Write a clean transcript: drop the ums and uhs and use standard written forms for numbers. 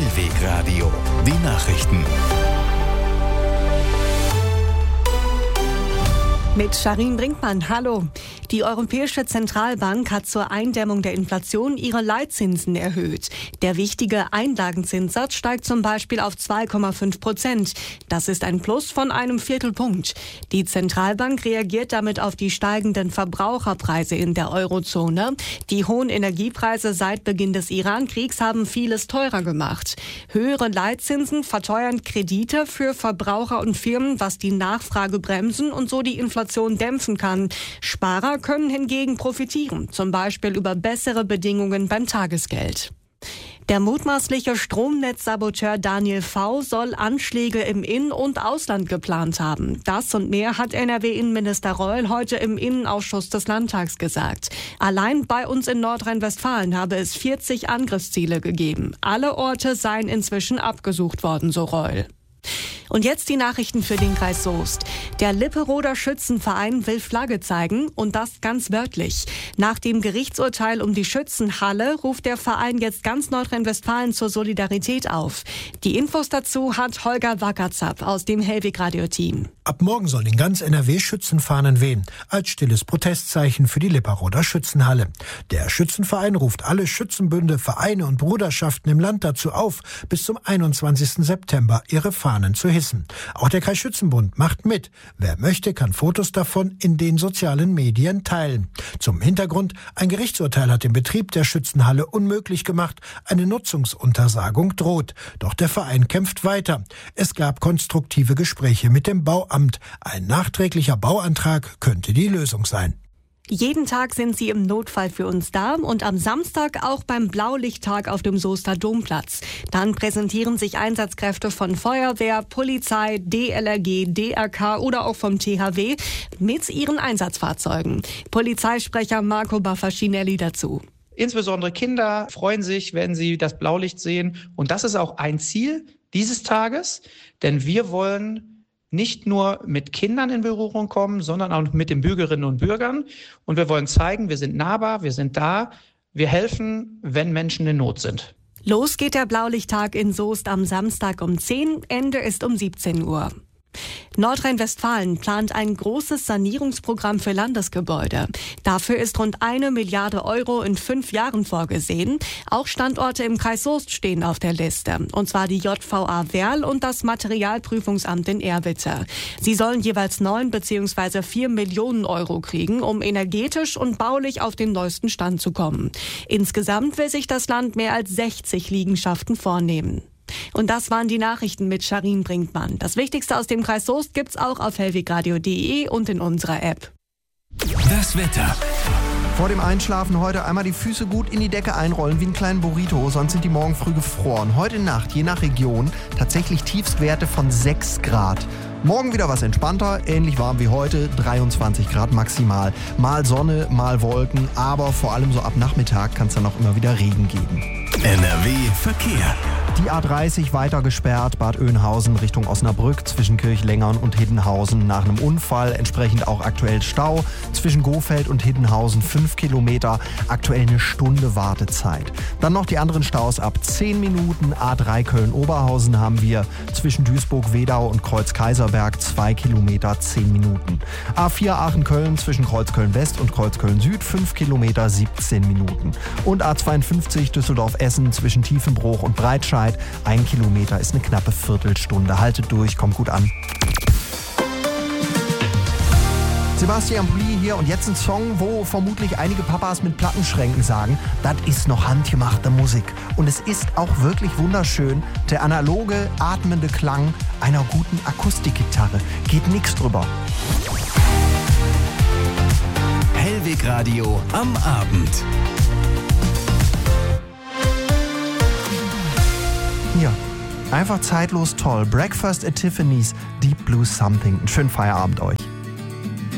Hellweg Radio. Die Nachrichten. Mit Sharin Brinkmann, hallo. Die Europäische Zentralbank hat zur Eindämmung der Inflation ihre Leitzinsen erhöht. Der wichtige Einlagenzinssatz steigt zum Beispiel auf 2,5%. Das ist ein Plus von einem Viertelpunkt. Die Zentralbank reagiert damit auf die steigenden Verbraucherpreise in der Eurozone. Die hohen Energiepreise seit Beginn des Iran-Kriegs haben vieles teurer gemacht. Höhere Leitzinsen verteuern Kredite für Verbraucher und Firmen, was die Nachfrage bremsen und so die Inflation dämpfen kann. Sparer können hingegen profitieren, zum Beispiel über bessere Bedingungen beim Tagesgeld. Der mutmaßliche Stromnetzsaboteur Daniel V. soll Anschläge im In- und Ausland geplant haben. Das und mehr hat NRW-Innenminister Reul heute im Innenausschuss des Landtags gesagt. Allein bei uns in Nordrhein-Westfalen habe es 40 Angriffsziele gegeben. Alle Orte seien inzwischen abgesucht worden, so Reul. Und jetzt die Nachrichten für den Kreis Soest. Der Lipperoder Schützenverein will Flagge zeigen und das ganz wörtlich. Nach dem Gerichtsurteil um die Schützenhalle ruft der Verein jetzt ganz Nordrhein-Westfalen zur Solidarität auf. Die Infos dazu hat Holger Wackerzap aus dem Hellweg-Radio-Team. Ab morgen sollen in ganz NRW Schützenfahnen wehen, als stilles Protestzeichen für die Lipperoder Schützenhalle. Der Schützenverein ruft alle Schützenbünde, Vereine und Bruderschaften im Land dazu auf, bis zum 21. September ihre Fahnen zu hissen. Auch der Kreisschützenbund macht mit. Wer möchte, kann Fotos davon in den sozialen Medien teilen. Zum Hintergrund: ein Gerichtsurteil hat den Betrieb der Schützenhalle unmöglich gemacht. Eine Nutzungsuntersagung droht. Doch der Verein kämpft weiter. Es gab konstruktive Gespräche mit dem Bauamt. Ein nachträglicher Bauantrag könnte die Lösung sein. Jeden Tag sind sie im Notfall für uns da und am Samstag auch beim Blaulichttag auf dem Soester Domplatz. Dann präsentieren sich Einsatzkräfte von Feuerwehr, Polizei, DLRG, DRK oder auch vom THW mit ihren Einsatzfahrzeugen. Polizeisprecher Marco Baffacinelli dazu. Insbesondere Kinder freuen sich, wenn sie das Blaulicht sehen. Und das ist auch ein Ziel dieses Tages, denn wir wollen nicht nur mit Kindern in Berührung kommen, sondern auch mit den Bürgerinnen und Bürgern. Und wir wollen zeigen, wir sind nahbar, wir sind da, wir helfen, wenn Menschen in Not sind. Los geht der Blaulichttag in Soest am Samstag um 10, Ende ist um 17 Uhr. Nordrhein-Westfalen plant ein großes Sanierungsprogramm für Landesgebäude. Dafür ist rund 1 Milliarde Euro in 5 Jahren vorgesehen. Auch Standorte im Kreis Soest stehen auf der Liste. Und zwar die JVA Werl und das Materialprüfungsamt in Erwitte. Sie sollen jeweils 9 bzw. 4 Millionen Euro kriegen, um energetisch und baulich auf den neuesten Stand zu kommen. Insgesamt will sich das Land mehr als 60 Liegenschaften vornehmen. Und das waren die Nachrichten mit Sharin Brinkmann. Das Wichtigste aus dem Kreis Soest gibt's auch auf hellwegradio.de und in unserer App. Das Wetter. Vor dem Einschlafen heute einmal die Füße gut in die Decke einrollen wie einen kleinen Burrito, sonst sind die morgen früh gefroren. Heute Nacht, je nach Region, tatsächlich Tiefstwerte von 6 Grad. Morgen wieder was entspannter, ähnlich warm wie heute, 23 Grad maximal. Mal Sonne, mal Wolken, aber vor allem so ab Nachmittag kann es dann auch immer wieder Regen geben. NRW Verkehr. Die A30 weiter gesperrt, Bad Oeynhausen Richtung Osnabrück zwischen Kirchlengern und Hiddenhausen nach einem Unfall. Entsprechend auch aktuell Stau. Zwischen Gohfeld und Hiddenhausen 5 Kilometer, aktuell eine Stunde Wartezeit. Dann noch die anderen Staus ab 10 Minuten. A3 Köln-Oberhausen haben wir zwischen Duisburg-Wedau und Kreuz-Kaiserberg 2 Kilometer, 10 Minuten. A4 Aachen-Köln zwischen Kreuzköln-West und Kreuzköln-Süd 5 Kilometer, 17 Minuten. Und A52 Düsseldorf-Essen zwischen Tiefenbruch und Breitscheid 1 Kilometer ist eine knappe Viertelstunde. Haltet durch, kommt gut an. Sebastian Pulli hier und jetzt ein Song, wo vermutlich einige Papas mit Plattenschränken sagen, das ist noch handgemachte Musik. Und es ist auch wirklich wunderschön, der analoge, atmende Klang einer guten Akustikgitarre. Geht nichts drüber. Hellweg Radio am Abend. Hier, einfach zeitlos toll. Breakfast at Tiffany's, Deep Blue Something. Einen schönen Feierabend euch.